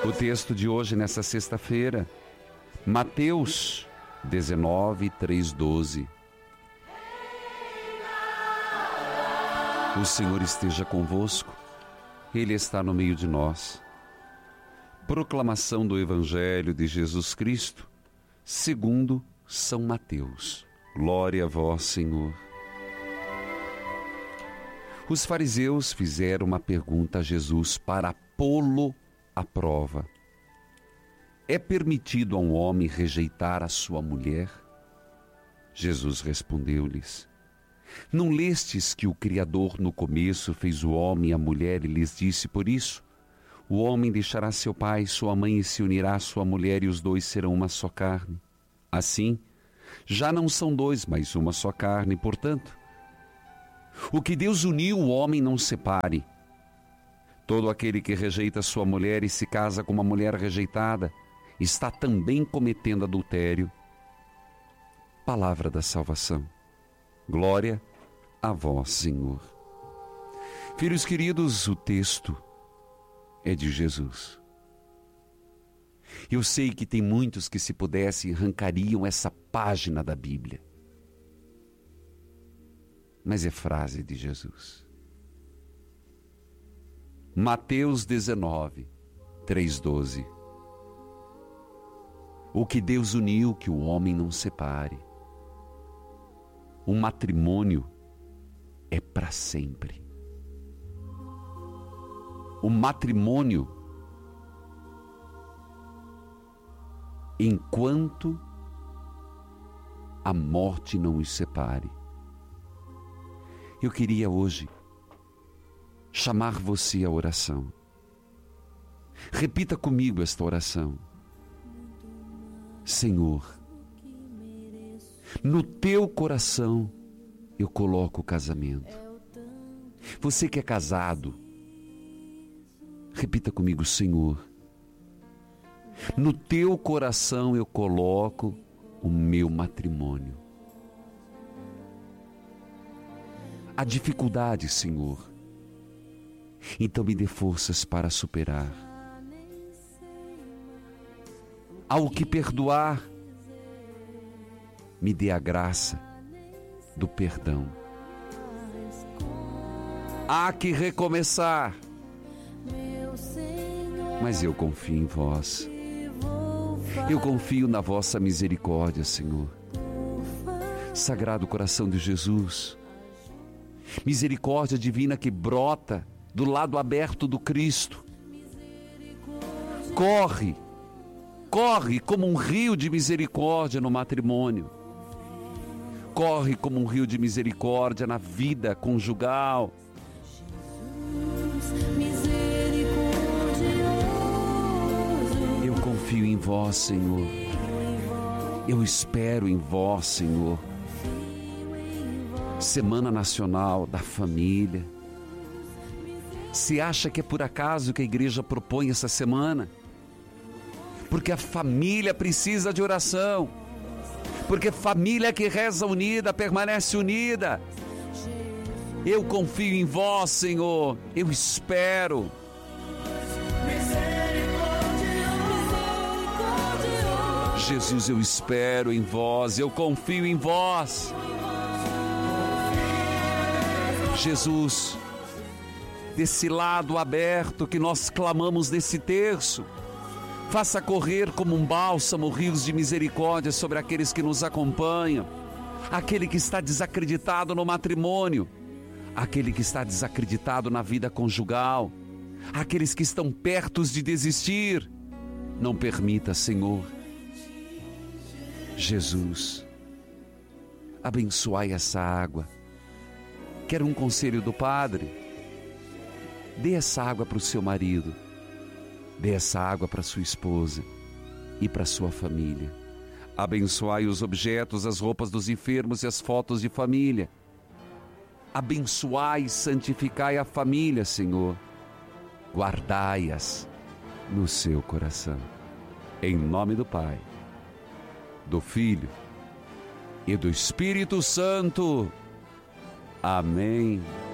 O texto de hoje, nessa sexta-feira, Mateus 19, 3, 12. O Senhor esteja convosco, Ele está no meio de nós. Proclamação do Evangelho de Jesus Cristo, segundo São Mateus. Glória a vós, Senhor. Os fariseus fizeram uma pergunta a Jesus para pô-lo à prova. É permitido a um homem rejeitar a sua mulher? Jesus respondeu-lhes: Não lestes que o Criador no começo fez o homem e a mulher e lhes disse por isso: O homem deixará seu pai e sua mãe e se unirá à sua mulher e os dois serão uma só carne. Assim, já não são dois, mas uma só carne. Portanto, o que Deus uniu, o homem não separe. Todo aquele que rejeita sua mulher e se casa com uma mulher rejeitada está também cometendo adultério. Palavra da salvação. Glória a vós, Senhor. Filhos queridos, o texto é de Jesus. Eu sei que tem muitos que, se pudessem, arrancariam essa página da Bíblia. Mas é frase de Jesus. Mateus 19, 3, 12. O que Deus uniu, que o homem não separe. Um matrimônio é para sempre. O matrimônio, enquanto a morte não os separe. Eu queria hoje chamar você à oração. Repita comigo esta oração. Senhor, no teu coração eu coloco o casamento. Você que é casado, repita comigo: Senhor, no teu coração eu coloco o meu matrimônio. Há dificuldade, Senhor, então me dê forças para superar. Há o que perdoar, me dê a graça do perdão. Há que recomeçar, mas eu confio em vós. Eu confio na vossa misericórdia, Senhor. Sagrado coração de Jesus, misericórdia divina que brota do lado aberto do Cristo. Corre como um rio de misericórdia no matrimônio. Corre como um rio de misericórdia na vida conjugal. Eu confio em vós, Senhor. Eu espero em vós, Senhor. Semana Nacional da Família. Se acha que é por acaso que a igreja propõe essa semana? Porque a família precisa de oração. Porque família que reza unida permanece unida. Eu confio em vós, Senhor. Eu espero. Jesus, eu espero em vós. Eu confio em vós. Jesus, desse lado aberto que nós clamamos nesse terço, faça correr como um bálsamo rios de misericórdia sobre aqueles que nos acompanham, aquele que está desacreditado no matrimônio, aquele que está desacreditado na vida conjugal, aqueles que estão perto de desistir. Não permita, Senhor. Jesus, abençoai essa água. Quero um conselho do Padre. Dê essa água para o seu marido. Dê essa água para sua esposa e para sua família. Abençoai os objetos, as roupas dos enfermos e as fotos de família. Abençoai e santificai a família, Senhor. Guardai-as no seu coração. Em nome do Pai, do Filho e do Espírito Santo. Amém.